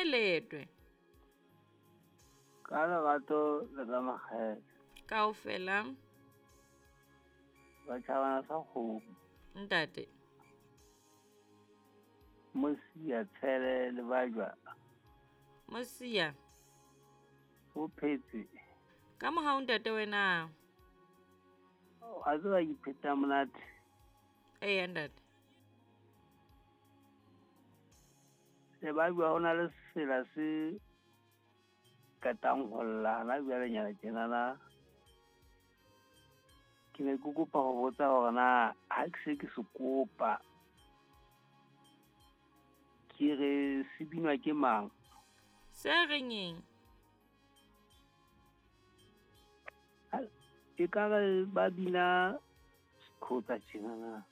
letwe ka lerato le ka makgethe kaofela ba tšhabana sa kgomo ntate Mosia Tshele le bajwa Mosia o phetse ka mohau ntate wena a tseba ke pheta monate ee ntate le bajwa go na le sela se katang go lla na bjalenyana tjenana ke ne ke kopa go botsa gore na ga ke se ke se kopa ke re se binwa ke mang se rengeng e ka re ba bina sekgotsa tjenana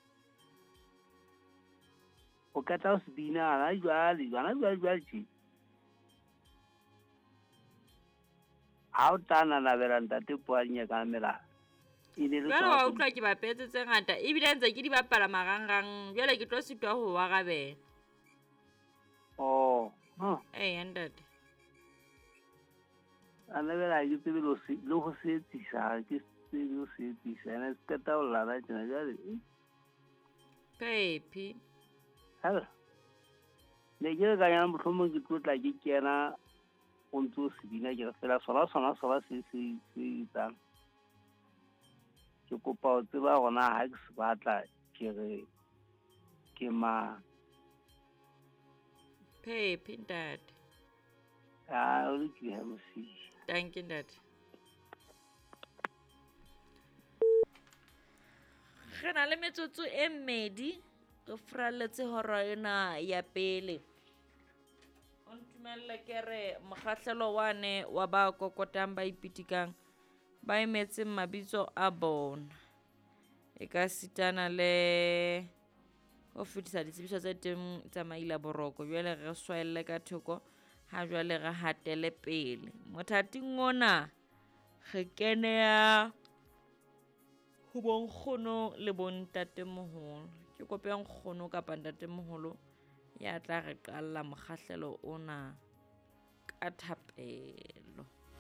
o ka tla go se bina ana jwale tje ga o tla nanabela ntate poadinya ka melao jwale wa utlwa ke bapetse tse ngata ebile ntse ke di bapala marangrang jwale ke tlo sitwa go wa gabela ee ntate anabela ke tsebe le go seetsisa ke tsebe go seetsisa ene se keta go lala tjena jale pepi hela ne ke re ka yana mohlomong ke tlotla ke kena o ntse o se bina ke re fela sola se itsang ke kopa o tseba gona ga ke se batla ke re ke mang pepi ntate o le ke ya Mosia thank you ntate re na le metsotso e mmedi re furalletse hora yona ya pele o ntumelele ke re mokgahlelo wane wa ba kokotang ba ipitikang ba emetse mabitso a bona e ka sitana le go fetisa ditsebiso tse teng tsa maila boroko jwale re swaelle ka thoko ha jwale re hatele pele mothating ona re kene ya ho bonkgono le bontatemoholo ke kope nkgono kapa ntatemoholo ya tla re qalla mokgahlelo ona ka thapelo